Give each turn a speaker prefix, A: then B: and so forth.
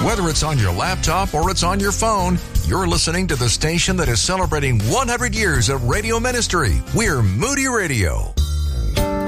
A: Whether it's on your laptop or it's on your phone, you're listening to the station that is celebrating 100 years of radio ministry. We're Moody Radio.